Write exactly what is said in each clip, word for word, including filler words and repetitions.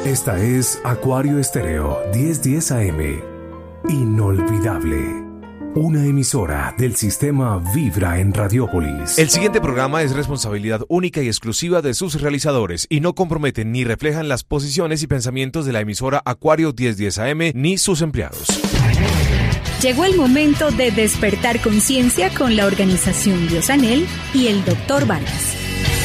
Esta es Acuario Estéreo diez diez A M. Inolvidable. Una emisora del sistema Vibra en Radiópolis. El siguiente programa es responsabilidad única y exclusiva de sus realizadores y no comprometen ni reflejan las posiciones y pensamientos de la emisora Acuario diez diez A M ni sus empleados. Llegó el momento de despertar conciencia con la organización Biosanel y el doctor Vargas.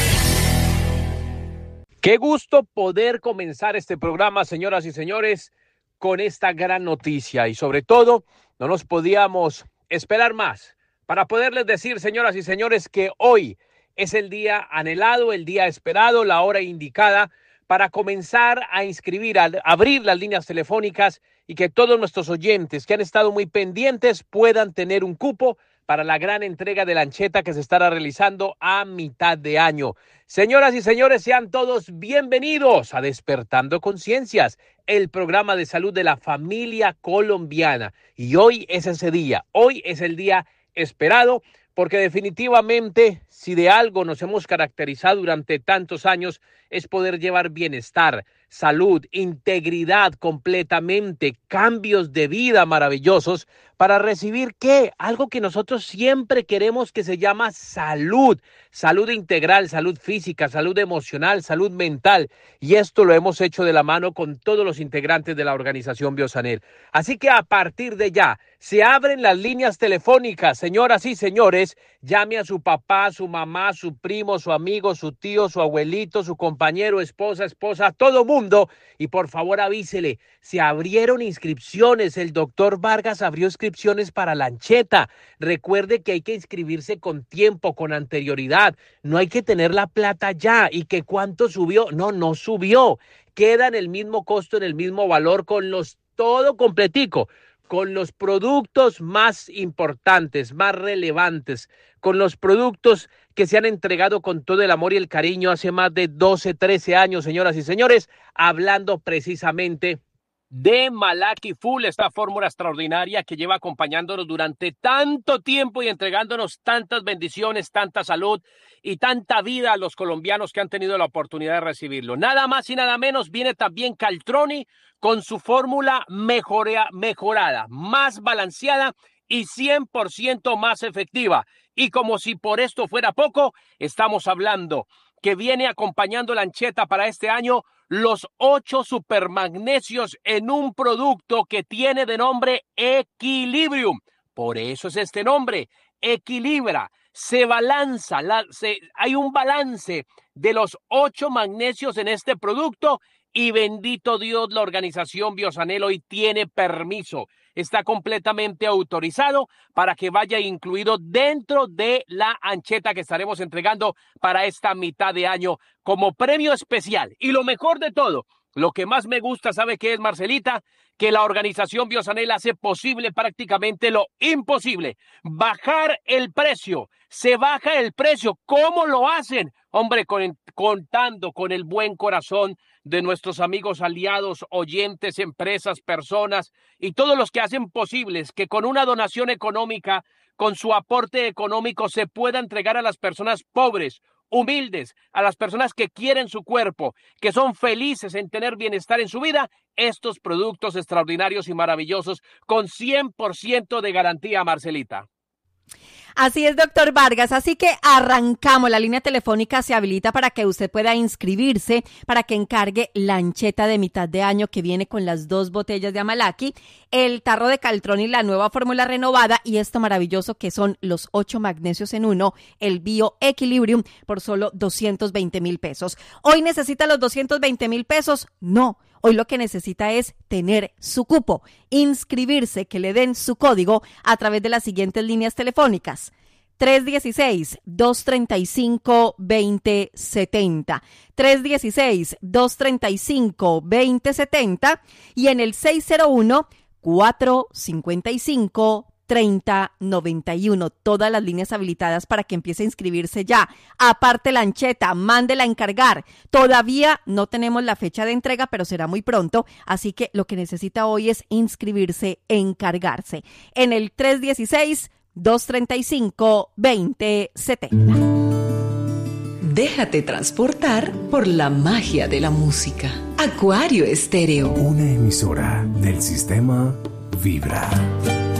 Qué gusto poder comenzar este programa, señoras y señores, con esta gran noticia y sobre todo no nos podíamos esperar más para poderles decir, señoras y señores, que hoy es el día anhelado, el día esperado, la hora indicada para comenzar a inscribir, a abrir las líneas telefónicas y que todos nuestros oyentes que han estado muy pendientes puedan tener un cupo para la gran entrega de la ancheta que se estará realizando a mitad de año. Señoras y señores, sean todos bienvenidos a Despertando Conciencias, el programa de salud de la familia colombiana. Y hoy es ese día, hoy es el día esperado, porque definitivamente si de algo nos hemos caracterizado durante tantos años es poder llevar bienestar, salud, integridad completamente, cambios de vida maravillosos para recibir ¿qué? Algo que nosotros siempre queremos que se llama salud, salud integral, salud física, salud emocional, salud mental. Y esto lo hemos hecho de la mano con todos los integrantes de la organización Biosanel. Así que a partir de ya se abren las líneas telefónicas, señoras y señores, llame a su papá, su mamá, su primo, su amigo, su tío, su abuelito, su compañero, esposa, esposa, todo mundo y por favor avísele, se abrieron inscripciones, el doctor Vargas abrió inscripciones para la ancheta. Recuerde que hay que inscribirse con tiempo, con anterioridad, no hay que tener la plata ya y que cuánto subió, no, no subió, queda en el mismo costo, en el mismo valor con los todo completico, con los productos más importantes, más relevantes, con los productos que se han entregado con todo el amor y el cariño hace más de doce, trece años, señoras y señores, hablando precisamente de Malaki Full, esta fórmula extraordinaria que lleva acompañándonos durante tanto tiempo y entregándonos tantas bendiciones, tanta salud y tanta vida a los colombianos que han tenido la oportunidad de recibirlo. Nada más y nada menos viene también Caltroni con su fórmula mejora, mejorada, más balanceada y cien por ciento más efectiva. Y como si por esto fuera poco, estamos hablando que viene acompañando la ancheta para este año los ocho supermagnesios en un producto que tiene de nombre Equilibrium. Por eso es este nombre, equilibra, se balanza, la, se, hay un balance de los ocho magnesios en este producto y bendito Dios, la organización Biosanel hoy tiene permiso. Está completamente autorizado para que vaya incluido dentro de la ancheta que estaremos entregando para esta mitad de año como premio especial. Y lo mejor de todo, lo que más me gusta, ¿sabe qué es, Marcelita? Que la organización Biosanel hace posible prácticamente lo imposible. Bajar el precio. Se baja el precio. ¿Cómo lo hacen? Hombre, con, contando con el buen corazón de nuestros amigos, aliados, oyentes, empresas, personas y todos los que hacen posibles que con una donación económica, con su aporte económico se pueda entregar a las personas pobres, humildes, a las personas que quieren su cuerpo, que son felices en tener bienestar en su vida, estos productos extraordinarios y maravillosos con cien por ciento de garantía, Marcelita. Así es, doctor Vargas, así que arrancamos, la línea telefónica se habilita para que usted pueda inscribirse, para que encargue la ancheta de mitad de año que viene con las dos botellas de Amalaki, el tarro de Caltroni, la nueva fórmula renovada y esto maravilloso que son los ocho magnesios en uno, el Bio Equilibrium por solo doscientos veinte mil pesos. ¿Hoy necesita los doscientos veinte mil pesos? No. Hoy lo que necesita es tener su cupo, inscribirse, que le den su código a través de las siguientes líneas telefónicas. tres uno seis, dos tres cinco, dos cero siete cero, tres uno seis, dos tres cinco, dos cero siete cero y en el seis cero uno, cuatro cinco cinco, treinta noventa y uno, todas las líneas habilitadas para que empiece a inscribirse ya. Aparte la ancheta, mándela a encargar. Todavía no tenemos la fecha de entrega, pero será muy pronto, así que lo que necesita hoy es inscribirse, encargarse. En el tres uno seis, dos tres cinco, dos cero siete cero. déjate transportar por la magia de la música. Acuario Estéreo. Una emisora del sistema Vibra.